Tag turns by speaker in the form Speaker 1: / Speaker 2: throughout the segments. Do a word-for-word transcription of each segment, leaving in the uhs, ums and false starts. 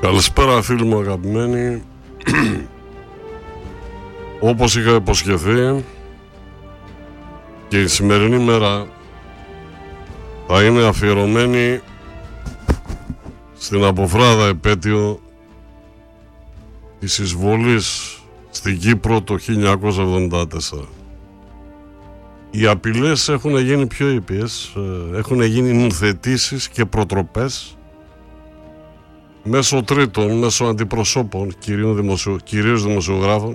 Speaker 1: Καλησπέρα φίλοι μου αγαπημένοι. Όπως είχα υποσχεθεί, και η σημερινή μέρα θα είναι αφιερωμένη στην αποφράδα επέτειο της εισβολής στην Κύπρο το χίλια εννιακόσια εβδομήντα τέσσερα. Οι απειλές έχουν γίνει πιο ήπιες, έχουν γίνει νουθετήσεις και προτροπές μέσω τρίτων, μέσω αντιπροσώπων, κυρίως, δημοσιο, κυρίως δημοσιογράφων.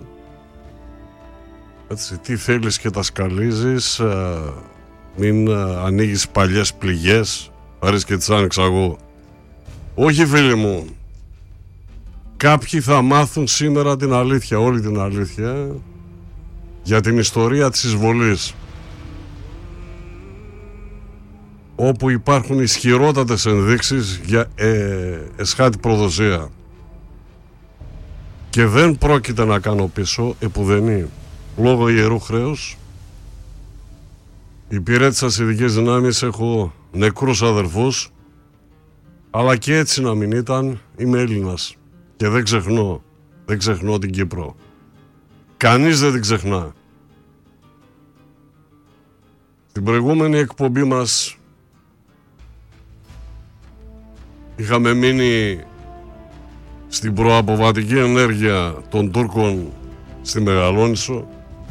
Speaker 1: Έτσι, τι θέλεις και τα σκαλίζεις, μην ανοίγεις παλιές πληγές, αρέσει και τις άνοιξα εγώ. Όχι φίλοι μου, κάποιοι θα μάθουν σήμερα την αλήθεια, όλη την αλήθεια, για την ιστορία της εισβολής, όπου υπάρχουν ισχυρότατες ενδείξεις για ε, εσχάτη προδοσία. Και δεν πρόκειται να κάνω πίσω επουδενή. Λόγω ιερού χρέους υπηρέτησα στις ειδικές δυνάμεις, έχω νεκρούς αδερφούς, αλλά και έτσι να μην ήταν, είμαι Έλληνας και δεν ξεχνώ, δεν ξεχνώ την Κύπρο. Κανείς δεν την ξεχνά. Στην προηγούμενη εκπομπή μας είχαμε μείνει στην προαποβατική ενέργεια των Τούρκων στη Μεγαλόνισσο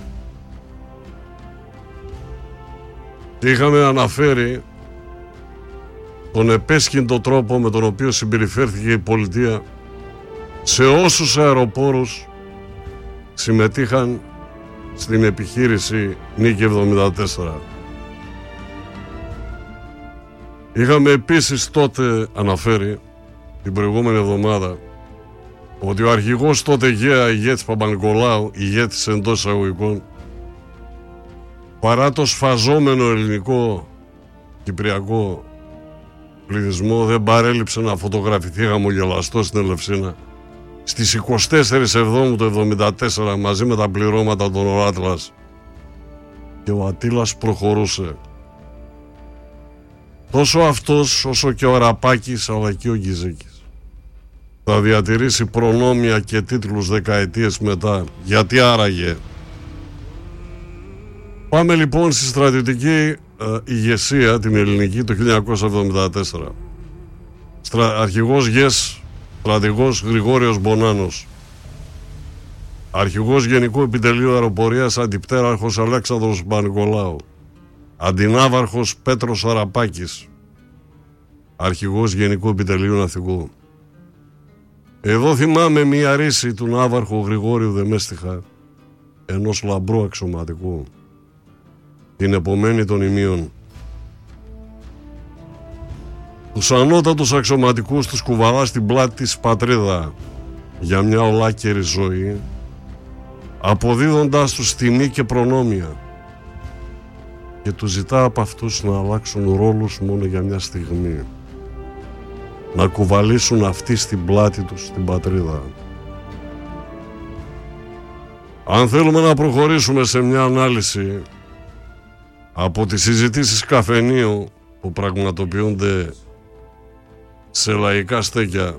Speaker 1: και είχαμε αναφέρει τον επέσχυντο τρόπο με τον οποίο συμπεριφέρθηκε η πολιτεία σε όσους αεροπόρους συμμετείχαν στην επιχείρηση Νίκη εβδομήντα τέσσερα. Είχαμε επίσης τότε αναφέρει την προηγούμενη εβδομάδα ότι ο αρχηγός τότε γέα ηγέτης Παπα-Νικολάου, ηγέτης εντός εισαγωγικών, παρά το σφαζόμενο ελληνικό κυπριακό πληθυσμό, δεν παρέλειψε να φωτογραφηθεί χαμογελαστό στην Ελευσίνα στις εικοστή τέταρτη Εβδόμου του εβδομήντα τέσσερα μαζί με τα πληρώματα των Οράτλας, και ο Ατήλας προχωρούσε. Τόσο αυτός όσο και ο Ραπάκης, αλλά και ο Γκυζίκης θα διατηρήσει προνόμια και τίτλους δεκαετίες μετά. Γιατί άραγε? Πάμε λοιπόν στη στρατιωτική ε, ηγεσία, την ελληνική, το χίλια εννιακόσια εβδομήντα τέσσερα. Στρα, αρχηγός ΓΕΣ, στρατηγός Γρηγόριος Μπονάνος. Αρχηγός Γενικού Επιτελείου Αεροπορίας, αντιπτέραρχος Αλέξανδρος Παπα-Νικολάου. Αντινάβαρχος Πέτρος Αραπάκης, αρχηγός Γενικού Επιτελείου Ναυτικού. Εδώ θυμάμαι μία ρίση του ναύαρχου Γρηγόριου Δεμέστιχα, ενός λαμπρού αξιωματικού, την επομένη των ημείων. Τους ανώτατους αξιωματικούς τους κουβαλά στην πλάτη της πατρίδα για μια ολάκερη ζωή, αποδίδοντάς τους τιμή και προνόμια, και του ζητά από αυτούς να αλλάξουν ρόλους μόνο για μια στιγμή, να κουβαλήσουν αυτοί στην πλάτη τους την πατρίδα. Αν θέλουμε να προχωρήσουμε σε μια ανάλυση από τις συζητήσεις καφενείου που πραγματοποιούνται σε λαϊκά στέκια,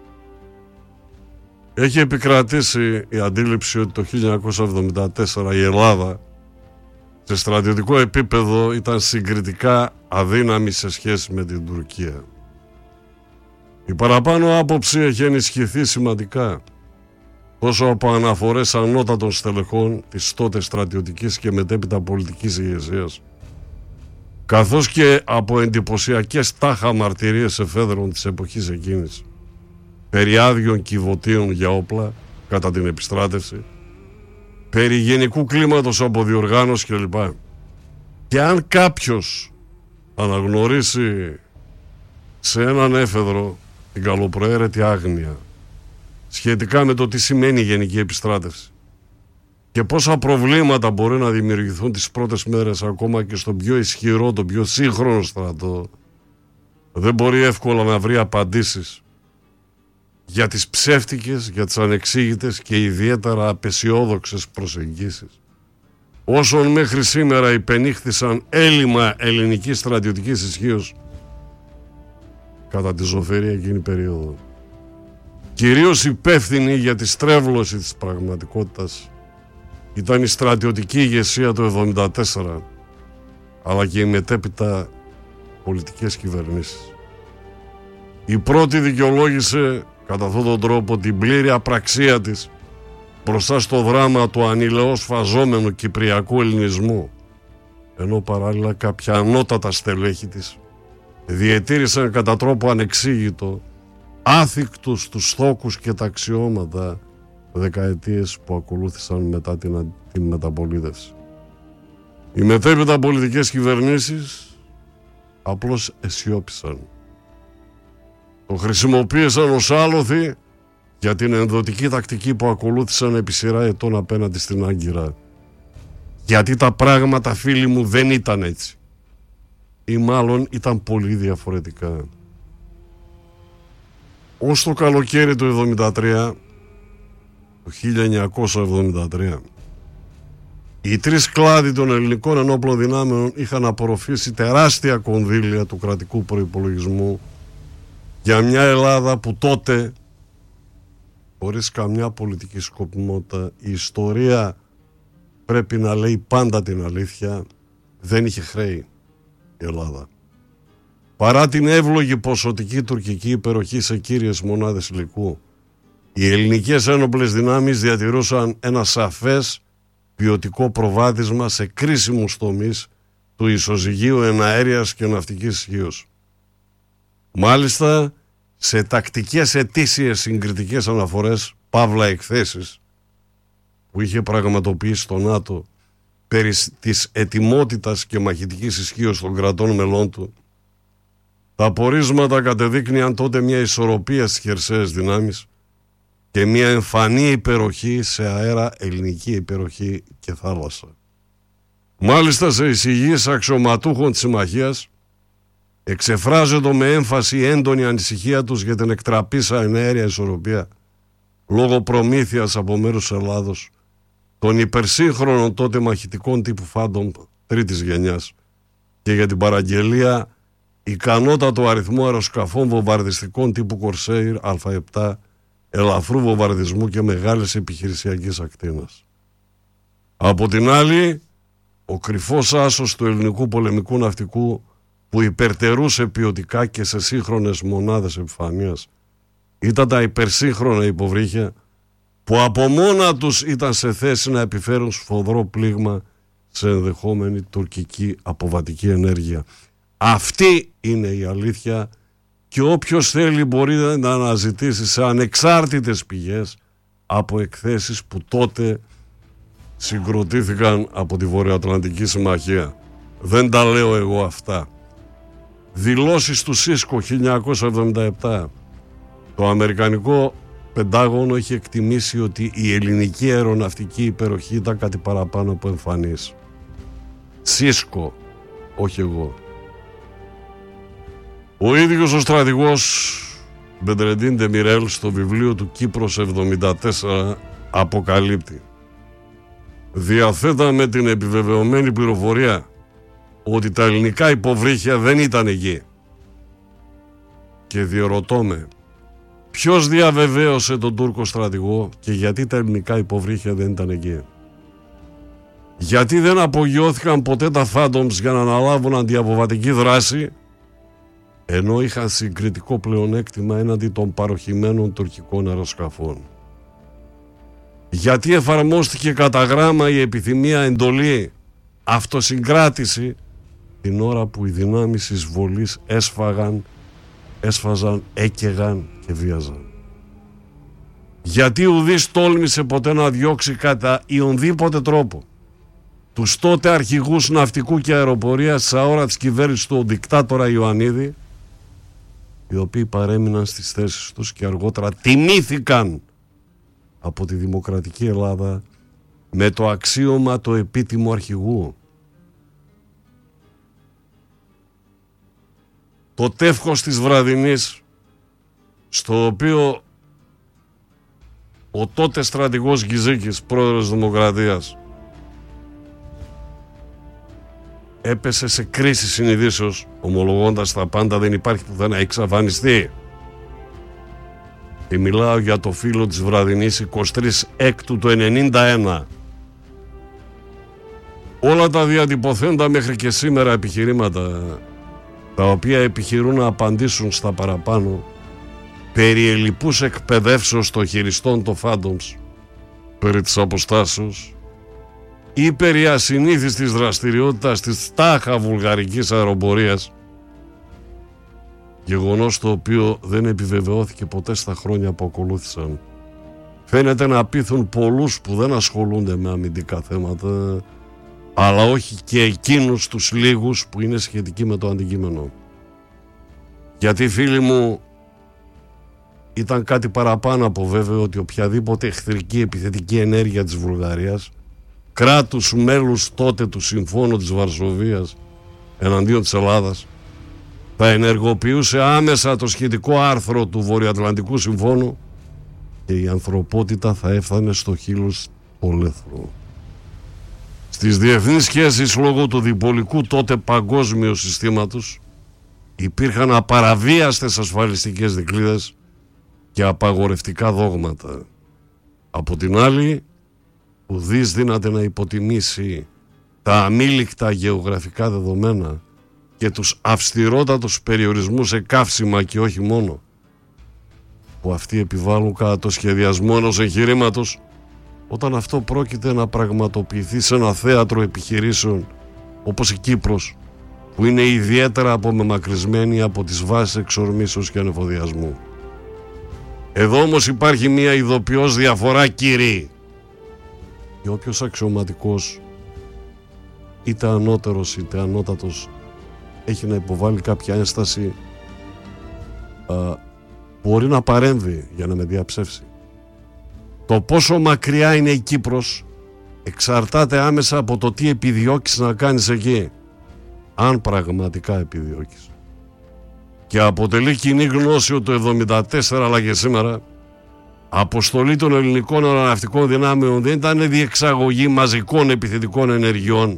Speaker 1: έχει επικρατήσει η αντίληψη ότι το χίλια εννιακόσια εβδομήντα τέσσερα η Ελλάδα σε στρατιωτικό επίπεδο ήταν συγκριτικά αδύναμη σε σχέση με την Τουρκία. Η παραπάνω άποψη έχει ενισχυθεί σημαντικά τόσο από αναφορές ανώτατων στελεχών της τότε στρατιωτικής και μετέπειτα πολιτικής ηγεσίας, καθώς και από εντυπωσιακές τάχα μαρτυρίες εφέδρων της εποχής εκείνης περί άδειων κυβωτίων για όπλα κατά την επιστράτευση, περί γενικού κλίματος από διοργάνωση κλπ. Και αν κάποιος αναγνωρίσει σε έναν έφεδρο την καλοπροαίρετη άγνοια σχετικά με το τι σημαίνει γενική επιστράτευση και πόσα προβλήματα μπορεί να δημιουργηθούν τις πρώτες μέρες ακόμα και στον πιο ισχυρό, τον πιο σύγχρονο στρατό, δεν μπορεί εύκολα να βρει απαντήσεις για τις ψεύτικες, για τις ανεξήγητες και ιδιαίτερα απεσιόδοξες προσεγγίσεις όσων μέχρι σήμερα υπενήχθησαν έλλειμμα ελληνικής στρατιωτικής ισχύως κατά τη ζωφερή εκείνη περίοδο. Κυρίως υπεύθυνη για τη στρέβλωση της πραγματικότητας ήταν η στρατιωτική ηγεσία του εβδομήντα τέσσερα, αλλά και οι μετέπειτα πολιτικές κυβερνήσεις. Η πρώτη δικαιολόγησε κατά αυτόν τον τρόπο την πλήρη απραξία της μπροστά στο δράμα του ανηλαιώς φαζόμενου κυπριακού ελληνισμού, ενώ παράλληλα κάποια ανώτατα στελέχη της διετήρησαν κατά τρόπο ανεξήγητο άθικτους τους στόκους και τα αξιώματα δεκαετίες που ακολούθησαν μετά την, την μεταπολίτευση. Οι μετέπειτα πολιτικές κυβερνήσεις απλώς αισιόπισαν. Το χρησιμοποίησαν ως άλοθη για την ενδοτική τακτική που ακολούθησαν επί σειρά ετών απέναντι στην Άγκυρα. Γιατί τα πράγματα, φίλοι μου, δεν ήταν έτσι. Ή μάλλον ήταν πολύ διαφορετικά. Ως το καλοκαίρι του εβδομήντα τρία, το χίλια εννιακόσια εβδομήντα τρία, οι τρεις κλάδοι των ελληνικών ενόπλων δυνάμεων είχαν απορροφήσει τεράστια κονδύλια του κρατικού προϋπολογισμού για μια Ελλάδα που τότε, χωρίς καμιά πολιτική σκοπιμότητα, η ιστορία πρέπει να λέει πάντα την αλήθεια, δεν είχε χρέη η Ελλάδα. Παρά την εύλογη ποσοτική τουρκική υπεροχή σε κύριες μονάδες υλικού, οι ελληνικές ένοπλες δυνάμεις διατηρούσαν ένα σαφές ποιοτικό προβάδισμα σε κρίσιμους τομείς του ισοζυγίου εναέριας και ναυτικής ισχύως. Μάλιστα, σε τακτικές ετήσιες συγκριτικές αναφορές, παύλα εκθέσεις, που είχε πραγματοποιήσει το ΝΑΤΟ περί της ετοιμότητας και μαχητικής ισχύως των κρατών μελών του, τα πορίσματα κατεδείκνυαν τότε μια ισορροπία στις χερσαίες δυνάμεις και μια εμφανή υπεροχή σε αέρα, ελληνική υπεροχή και θάλασσα. Μάλιστα, σε εισηγήσεις αξιωματούχων της συμμαχίας εξεφράζεται με έμφαση η έντονη ανησυχία τους για την εκτραπήσα εναέρια ισορροπία λόγω προμήθειας από μέρους της Ελλάδος των υπερσύγχρονων τότε μαχητικών τύπου Phantom τρίτης γενιάς και για την παραγγελία ικανότατο αριθμό αεροσκαφών βομβαρδιστικών τύπου Corsair Α επτά ελαφρού βομβαρδισμού και μεγάλης επιχειρησιακής ακτίνας. Από την άλλη, ο κρυφός άσος του ελληνικού πολεμικού ναυτικού που υπερτερούσε ποιοτικά και σε σύγχρονες μονάδες επιφανείας ήταν τα υπερσύγχρονα υποβρύχια που από μόνα τους ήταν σε θέση να επιφέρουν σφοδρό πλήγμα σε ενδεχόμενη τουρκική αποβατική ενέργεια. Αυτή είναι η αλήθεια και όποιος θέλει μπορεί να αναζητήσει σε ανεξάρτητες πηγές από εκθέσεις που τότε συγκροτήθηκαν από τη Βορειοατλαντική Συμμαχία. Δεν τα λέω εγώ αυτά. Δηλώσεις του ΣΥΣΚΟ χίλια εννιακόσια εβδομήντα επτά. Το αμερικανικό Πεντάγωνο είχε εκτιμήσει ότι η ελληνική αεροναυτική υπεροχή ήταν κάτι παραπάνω από εμφανής. ΣΥΣΚΟ, όχι εγώ. Ο ίδιος ο στρατηγός Μπεντρεντίν Ντεμιρέλ στο βιβλίο του Κύπρος εβδομήντα τέσσερα αποκαλύπτει: διαθέταμε την επιβεβαιωμένη πληροφορία ότι τα ελληνικά υποβρύχια δεν ήταν εκεί. Και διερωτώ με, ποιος διαβεβαίωσε τον Τούρκο στρατηγό και γιατί τα ελληνικά υποβρύχια δεν ήταν εκεί? Γιατί δεν απογειώθηκαν ποτέ τα Phantoms για να αναλάβουν αντιαποβατική δράση, ενώ είχαν συγκριτικό πλεονέκτημα έναντι των παροχημένων τουρκικών αεροσκαφών? Γιατί εφαρμόστηκε κατά γράμμα η επιθυμία εντολή αυτοσυγκράτηση την ώρα που οι δυνάμεις εισβολής έσφαγαν, έσφαζαν, έκαιγαν και βίαζαν? Γιατί ουδής τόλμησε ποτέ να διώξει κατά ιονδήποτε τρόπο τους τότε αρχηγούς ναυτικού και αεροπορίας στα ώρα της κυβέρνησης του δικτάτορα Ιωαννίδη, οι οποίοι παρέμειναν στις θέσεις τους και αργότερα τιμήθηκαν από τη δημοκρατική Ελλάδα με το αξίωμα το επίτιμο αρχηγού? Το τεύχος της βραδινής, στο οποίο ο τότε στρατηγός Γκυζίκης, πρόεδρος της Δημοκρατίας, έπεσε σε κρίση συνειδήσεως, ομολογώντας τα πάντα δεν υπάρχει πουθενά, εξαφανιστεί. Και μιλάω για το φύλλο της βραδινής εικοστή τρίτη Έκτου του ενενήντα ένα. Όλα τα διατυπωθέντα μέχρι και σήμερα επιχειρήματα, τα οποία επιχειρούν να απαντήσουν στα παραπάνω περί ελλειπούς εκπαιδεύσεως των χειριστών των Phantoms, περί της αποστάσεως ή περί ασυνήθιστης δραστηριότητας της τάχα βουλγαρικής αεροπορίας, γεγονός το οποίο δεν επιβεβαιώθηκε ποτέ στα χρόνια που ακολούθησαν. Φαίνεται να πείθουν πολλούς που δεν ασχολούνται με αμυντικά θέματα, αλλά όχι και εκείνους τους λίγους που είναι σχετικοί με το αντικείμενο. Γιατί, φίλοι μου, ήταν κάτι παραπάνω από βέβαιο ότι οποιαδήποτε εχθρική επιθετική ενέργεια της Βουλγαρίας, κράτους μέλους τότε του Συμφώνου της Βαρσοβίας εναντίον της Ελλάδας, θα ενεργοποιούσε άμεσα το σχετικό άρθρο του Βορειοατλαντικού Συμφώνου και η ανθρωπότητα θα έφτανε στο χείλος πολέθρου. Στις διεθνείς σχέσεις, λόγω του διπολικού τότε παγκόσμιου συστήματος, υπήρχαν απαραβίαστες ασφαλιστικές δικλείδες και απαγορευτικά δόγματα. Από την άλλη, ουδής δύναται να υποτιμήσει τα αμήλικτα γεωγραφικά δεδομένα και τους αυστηρότατους περιορισμούς σε καύσιμα και όχι μόνο, που αυτοί επιβάλλουν κατά το σχεδιασμό ενός εγχειρήματος, όταν αυτό πρόκειται να πραγματοποιηθεί σε ένα θέατρο επιχειρήσεων όπως η Κύπρος, που είναι ιδιαίτερα απομεμακρυσμένη από τις βάσεις εξορμήσεως και ανεφοδιασμού. Εδώ όμως υπάρχει μια ειδοποιώς διαφορά, κύριοι. Και όποιος αξιωματικός, είτε ανώτερος είτε ανώτατος, έχει να υποβάλει κάποια ένσταση, α, μπορεί να παρέμβει για να με διαψεύσει. Το πόσο μακριά είναι η Κύπρος εξαρτάται άμεσα από το τι επιδιώκεις να κάνεις εκεί, αν πραγματικά επιδιώκεις. Και αποτελεί κοινή γνώση ότι το εβδομήντα τέσσερα αλλά και σήμερα αποστολή των ελληνικών αεροναυτικών δυνάμεων δεν ήταν διεξαγωγή μαζικών επιθετικών ενεργειών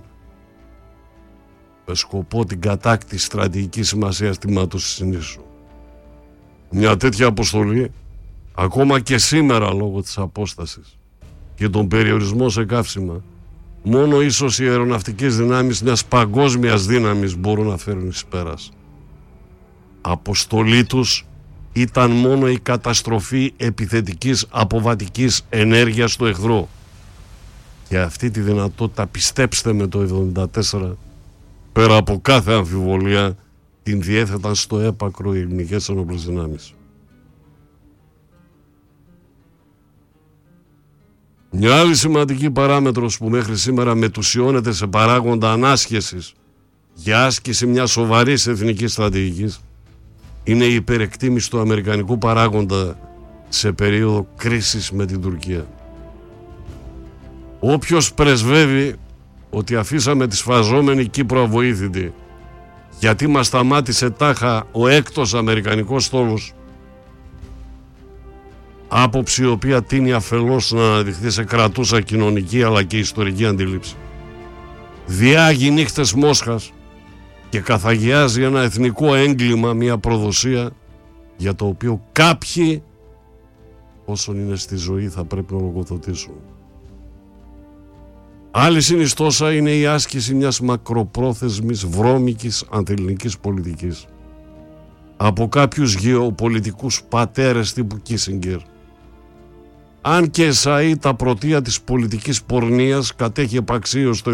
Speaker 1: με σκοπό την κατάκτηση στρατηγικής σημασίας τμήματος της νήσου. Μια τέτοια αποστολή, ακόμα και σήμερα λόγω της απόστασης και των περιορισμών σε καύσιμα, μόνο ίσως οι αεροναυτικές δυνάμεις μιας παγκόσμιας δύναμης μπορούν να φέρουν εις πέρας. Αποστολή τους ήταν μόνο η καταστροφή επιθετικής αποβατικής ενέργειας του εχθρού. Και αυτή τη δυνατότητα, πιστέψτε με, το εβδομήντα τέσσερα, πέρα από κάθε αμφιβολία, την διέθεταν στο έπακρο οι ελληνικές ενόπλες δυνάμεις. Μια άλλη σημαντική παράμετρος που μέχρι σήμερα μετουσιώνεται σε παράγοντα ανάσχεσης για άσκηση μιας σοβαρής εθνικής στρατηγικής είναι η υπερεκτίμηση του αμερικανικού παράγοντα σε περίοδο κρίσης με την Τουρκία. Όποιος πρεσβεύει ότι αφήσαμε τη σφαζόμενη Κύπρο αβοήθητη γιατί μας σταμάτησε τάχα ο έκτος αμερικανικός στόλος, άποψη η οποία τείνει αφελώς να αναδειχθεί σε κρατούσα κοινωνική αλλά και ιστορική αντίληψη, διάγει νύχτες Μόσχας και καθαγιάζει ένα εθνικό έγκλημα, μια προδοσία για το οποίο κάποιοι όσων είναι στη ζωή θα πρέπει να λογοδοτήσουν. Άλλη συνιστόσα είναι η άσκηση μιας μακροπρόθεσμης βρώμικης αντιελληνικής πολιτικής από κάποιους γεωπολιτικούς πατέρες τύπου Κίσιγκερ. Αν και εσαΐ τα πρωτεία της πολιτικής πορνείας κατέχει επαξίως το